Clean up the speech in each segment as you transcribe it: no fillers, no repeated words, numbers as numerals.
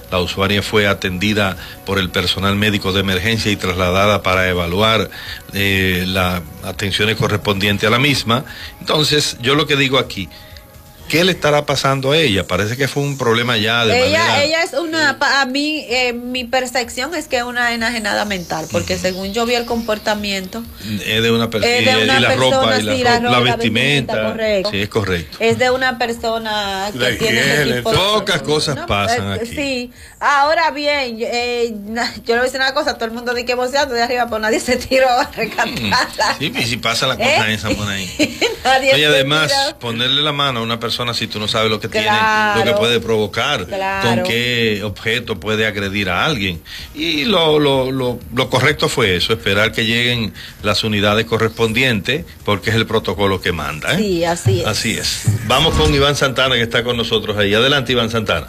La usuaria fue atendida por el personal médico de emergencia y trasladada para evaluar las atenciones correspondientes a la misma. Entonces, yo lo que digo aquí, ¿qué le estará pasando a ella? Parece que fue un problema ya de manera... Ella es una, a mí, mi percepción es que es una enajenada mental, porque según yo vi el comportamiento... Es de una persona, y la ropa, la vestimenta, correcto. Sí, es correcto. Es de una persona que tiene ese tipo de... Pocas cosas pasan aquí. Sí, ahora bien, yo le voy a decir una cosa, todo el mundo dice que voceando de arriba, pues nadie se tiró a rescatarla. Sí, y si pasa la cosa esa por ahí. Oye, además, ponerle la mano a una persona si tú no sabes lo que tiene, lo que puede provocar, con qué objeto puede agredir a alguien. Y lo correcto fue eso, esperar que lleguen las unidades correspondientes, porque es el protocolo que manda, ¿eh? Sí, así es. Así es. Vamos con Iván Santana, que está con nosotros ahí. Adelante, Iván Santana.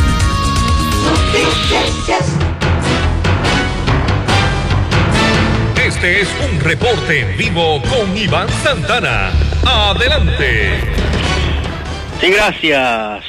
Este es un reporte en vivo con Iván Santana. Adelante. Sí, gracias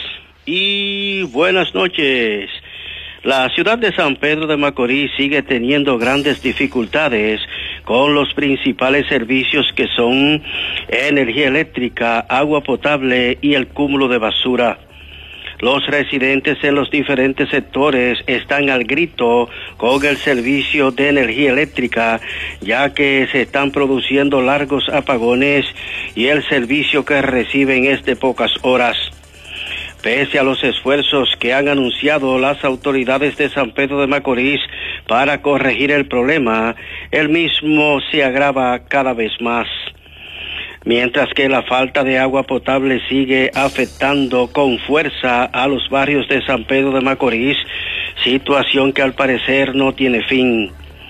y buenas noches. La ciudad de San Pedro de Macorís sigue teniendo grandes dificultades con los principales servicios que son energía eléctrica, agua potable y el cúmulo de basura. Los residentes en los diferentes sectores están al grito con el servicio de energía eléctrica, ya que se están produciendo largos apagones y el servicio que reciben es de pocas horas. Pese a los esfuerzos que han anunciado las autoridades de San Pedro de Macorís para corregir el problema, el mismo se agrava cada vez más. Mientras que la falta de agua potable sigue afectando con fuerza a los barrios de San Pedro de Macorís, situación que al parecer no tiene fin.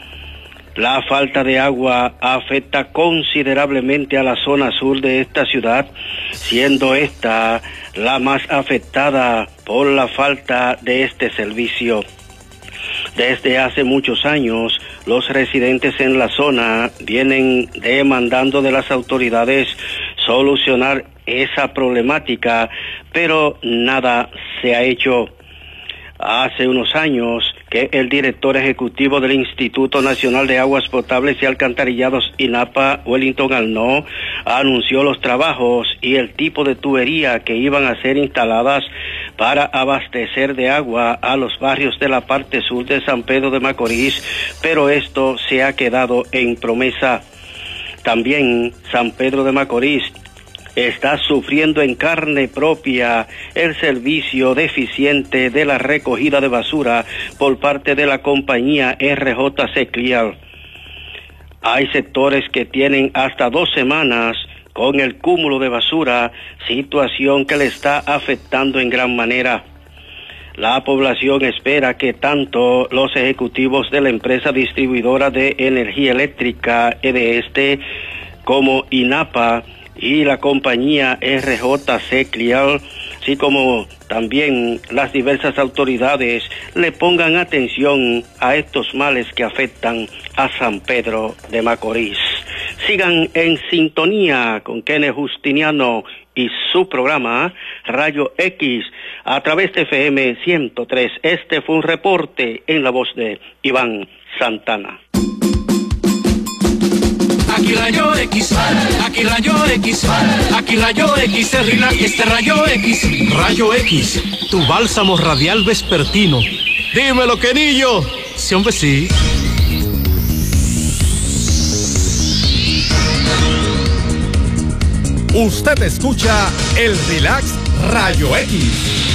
La falta de agua afecta considerablemente a la zona sur de esta ciudad, siendo esta la más afectada por la falta de este servicio. Desde hace muchos años, los residentes en la zona vienen demandando de las autoridades solucionar esa problemática, pero nada se ha hecho. Hace unos años que el director ejecutivo del Instituto Nacional de Aguas Potables y Alcantarillados, INAPA, Wellington Arnaud, anunció los trabajos y el tipo de tubería que iban a ser instaladas para abastecer de agua a los barrios de la parte sur de San Pedro de Macorís, pero esto se ha quedado en promesa. También San Pedro de Macorís está sufriendo en carne propia el servicio deficiente de la recogida de basura por parte de la compañía RJC Clear. Hay sectores que tienen hasta 2 semanas con el cúmulo de basura, situación que le está afectando en gran manera. La población espera que tanto los ejecutivos de la empresa distribuidora de energía eléctrica EDESTE como INAPA y la compañía RJC Clear, así como también las diversas autoridades, le pongan atención a estos males que afectan a San Pedro de Macorís. Sigan en sintonía con Kenneth Justiniano y su programa Rayo X a través de FM 103. Este fue un reporte en la voz de Iván Santana. Aquí Rayo X, aquí Rayo X, aquí Rayo X, este Rayo X. Rayo X, tu bálsamo radial vespertino. Dímelo, Kenillo. Sí, hombre, sí. Usted escucha el Relax Rayo X.